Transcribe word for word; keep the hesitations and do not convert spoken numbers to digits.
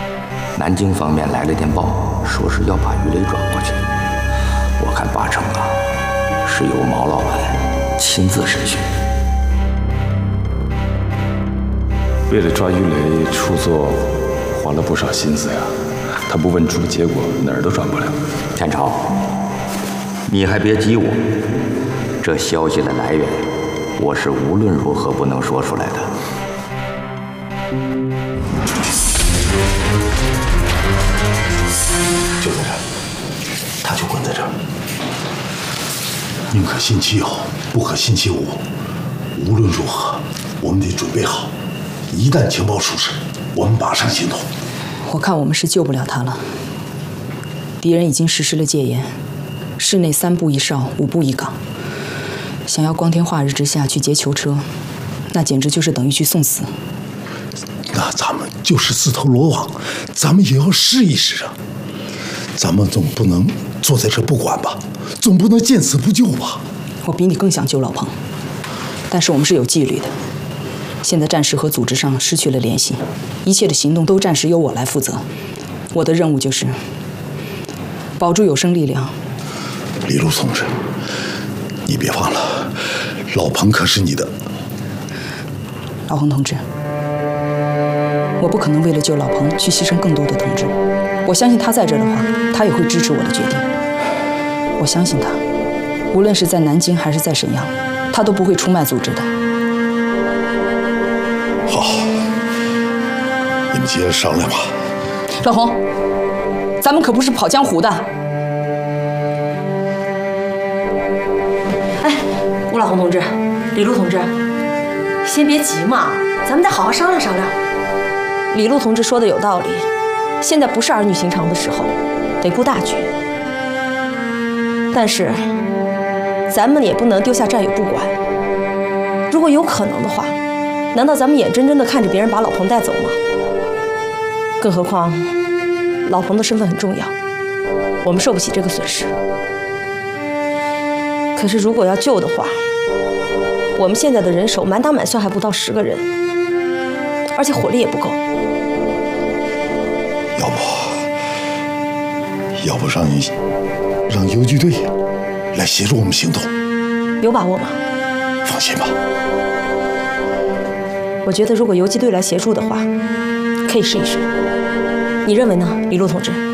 南京方面来了电报，说是要把鱼雷转过去。我看八成啊，是由毛老板亲自审讯。 为了抓鱼雷出错，花了不少心思呀。他不问出结果，哪儿都转不了。 天朝，你还别激我，这消息的来源，我是无论如何不能说出来的。 就在这儿，他就滚在这儿。宁可信其有，不可信其无。无论如何，我们得准备好，一旦情报出事，我们马上行动。 我看我们是救不了他了。敌人已经实施了戒严，室内三步一哨，五步一岗。想要光天化日之下去劫囚车，那简直就是等于去送死。 那咱们就是自投罗网，咱们也要试一试啊！咱们总不能坐在这不管吧？总不能见死不救吧？ 我比你更想救老彭，但是我们是有纪律的。现在暂时和组织上失去了联系，一切的行动都暂时由我来负责。我的任务就是保住有生力量。 李璐同志，你别忘了，老彭可是你的。 老彭同志，我不可能为了救老彭去牺牲更多的同志。我相信他在这儿的话，他也会支持我的决定。我相信他，无论是在南京还是在沈阳，他都不会出卖组织的。 好，你们接着商量吧。 老洪，咱们可不是跑江湖的。 哎，吴老洪同志，李璐同志，先别急嘛，咱们再好好商量商量。李璐同志说的有道理，现在不是儿女情长的时候，得顾大局。但是，咱们也不能丢下战友不管。如果有可能的话，难道咱们眼睁睁地看着别人把老彭带走吗？更何况，老彭的身份很重要，我们受不起这个损失。可是如果要救的话，我们现在的人手满打满算还不到十个人，而且火力也不够。 要不，要不让你让游击队来协助我们行动？ 有把握吗？ 放心吧。 我觉得如果游击队来协助的话，可以试一试。你认为呢，李璐同志？